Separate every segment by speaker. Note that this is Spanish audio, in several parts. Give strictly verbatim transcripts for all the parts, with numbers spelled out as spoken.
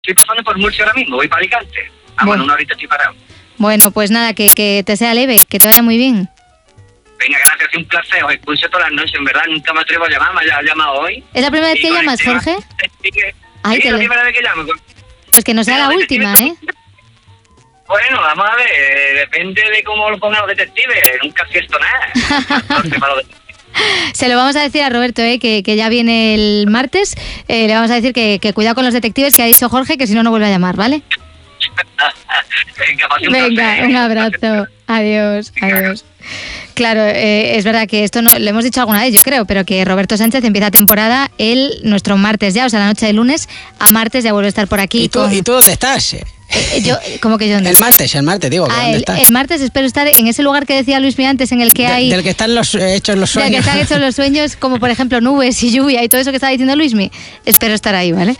Speaker 1: Estoy pasando por Murcia ahora mismo, voy para Alicante. Ah, bueno,
Speaker 2: Bueno.
Speaker 1: una horita estoy parado.
Speaker 2: Bueno, pues nada, que, que te sea leve, que te vaya muy bien.
Speaker 1: Venga, gracias, un placer. Os escucho todas las noches, en verdad. Nunca me atrevo a llamar, me ha llamado hoy.
Speaker 2: ¿Es la primera vez
Speaker 1: Y
Speaker 2: que
Speaker 1: con el
Speaker 2: llamas,
Speaker 1: tema-
Speaker 2: Jorge?
Speaker 1: Sí, que-
Speaker 2: Ay,
Speaker 1: sí,
Speaker 2: te
Speaker 1: es la
Speaker 2: lo-
Speaker 1: primera vez que llamo.
Speaker 2: Pues que no sea
Speaker 1: Pero
Speaker 2: la
Speaker 1: detective
Speaker 2: última, ¿eh?
Speaker 1: también- Bueno, vamos a ver, eh, depende de cómo lo pongan los detectives. Nunca acierto nada. Entonces, para los detectives.
Speaker 2: Se lo vamos a decir a Roberto, ¿eh? que, que ya viene el martes. Eh, le vamos a decir que, que cuidado con los detectives, que ha dicho Jorge, que si no, no vuelve a llamar, ¿vale?
Speaker 1: Venga, pase un
Speaker 2: Venga,
Speaker 1: placer.
Speaker 2: un abrazo. Adiós, adiós. Claro, eh, es verdad que esto no lo hemos dicho alguna vez, yo creo, pero que Roberto Sánchez empieza temporada el nuestro martes ya, o sea, la noche de lunes a martes ya vuelve a estar por aquí.
Speaker 3: ¿Y tú,
Speaker 2: con-
Speaker 3: ¿Y tú dónde estás?
Speaker 2: Eh, yo, ¿cómo que yo dónde
Speaker 3: El
Speaker 2: estoy?
Speaker 3: martes, el martes, digo, que
Speaker 2: Ah,
Speaker 3: ¿dónde
Speaker 2: el,
Speaker 3: estás?
Speaker 2: el martes espero estar en ese lugar que decía Luismi antes, en el que
Speaker 3: De-
Speaker 2: hay...
Speaker 3: del que están los eh, hechos los
Speaker 2: del que
Speaker 3: sueños.
Speaker 2: están hechos los sueños, como por ejemplo nubes y lluvia y todo eso que estaba diciendo Luismi. Espero estar ahí, ¿vale?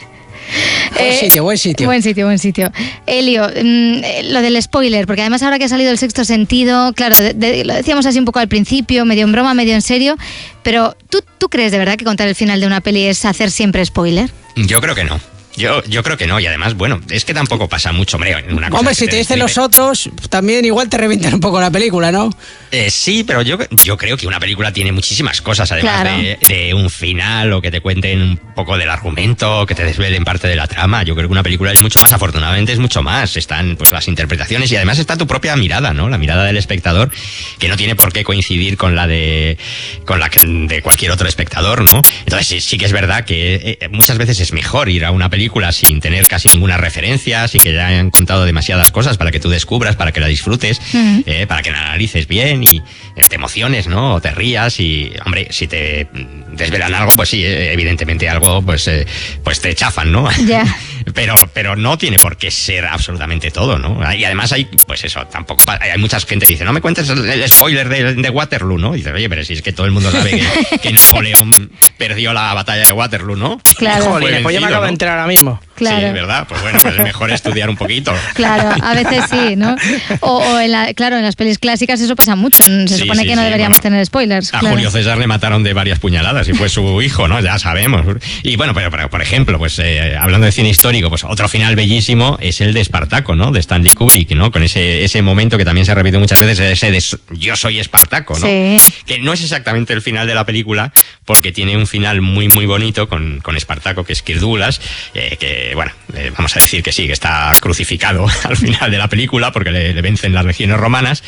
Speaker 3: Buen sitio, buen sitio.
Speaker 2: Buen sitio, buen sitio. Elio, mm, eh, lo del spoiler, porque además ahora que ha salido El Sexto Sentido, claro, de- de- lo decíamos así un poco al principio, medio en broma, medio en serio, pero ¿tú, ¿tú crees de verdad que contar el final de una peli es hacer siempre spoiler?
Speaker 4: Yo creo que no. Yo, yo creo que no, y además, bueno, es que tampoco pasa mucho, hombre. Una cosa
Speaker 3: Hombre,
Speaker 4: es que
Speaker 3: si te dicen
Speaker 4: destripe-
Speaker 3: los otros, también igual te revientan un poco la película, ¿no?
Speaker 4: Eh, sí, pero yo, yo creo que una película tiene muchísimas cosas, además
Speaker 2: Claro.
Speaker 4: de, de un final o que te cuenten un poco del argumento, que te desvelen parte de la trama. Yo creo que una película es mucho más, afortunadamente es mucho más. Están pues las interpretaciones y además está tu propia mirada, ¿no? La mirada del espectador, que no tiene por qué coincidir con la de con la que- de cualquier otro espectador, ¿no? Entonces sí, sí que es verdad que eh, muchas veces es mejor ir a una película sin tener casi ninguna referencia, sin que ya hayan contado demasiadas cosas para que tú descubras, para que la disfrutes,
Speaker 2: Ujú.
Speaker 4: eh, para que la analices bien y eh, te emociones, ¿no? O te rías y, hombre, si te mm, desvelan algo, pues sí, eh, evidentemente algo, pues, eh, pues te chafan, ¿no?
Speaker 2: Ya.
Speaker 4: Pero, pero no tiene por qué ser absolutamente todo, ¿no? Y además hay, pues eso, tampoco, pa- hay mucha gente que dice, no me cuentes el, el spoiler de, de Waterloo, ¿no? Y dices, oye, pero si es que todo el mundo sabe que, que Napoleón perdió la batalla de Waterloo, ¿no?
Speaker 2: Claro.
Speaker 4: Fue
Speaker 3: Jolines, pues yo me
Speaker 4: vencido,
Speaker 3: acabo de
Speaker 4: ¿no?
Speaker 3: enterar ahora mismo.
Speaker 2: Claro.
Speaker 4: Sí, ¿verdad? Pues bueno, pues es mejor estudiar un poquito.
Speaker 2: Claro, a veces sí, ¿no? O, o en la, claro, en las pelis clásicas eso pasa mucho. Se
Speaker 4: Sí,
Speaker 2: supone
Speaker 4: sí,
Speaker 2: que no
Speaker 4: sí,
Speaker 2: deberíamos
Speaker 4: bueno.
Speaker 2: tener spoilers.
Speaker 4: A
Speaker 2: claro.
Speaker 4: Julio César le mataron de varias puñaladas y fue su hijo, ¿no? Ya sabemos. Y bueno, pero, pero, por ejemplo, pues eh, hablando de cine histórico, pues otro final bellísimo es el de Espartaco, ¿no? De Stanley Kubrick, ¿no? Con ese, ese momento que también se repite muchas veces, ese de yo soy Espartaco, ¿no?
Speaker 2: Sí.
Speaker 4: Que no es exactamente el final de la película, porque tiene un final muy, muy bonito con, con Espartaco, que es Kirk Douglas, eh, que, bueno, eh, vamos a decir que sí, que está crucificado al final de la película, porque le, le vencen las legiones romanas,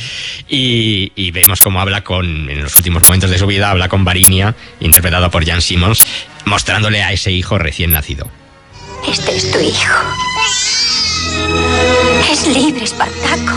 Speaker 4: y, y vemos cómo habla con, en los últimos momentos de su vida, habla con Varinia, interpretado por Jan Simmons, mostrándole a ese hijo recién nacido.
Speaker 5: Este es tu hijo. Es libre, Espartaco.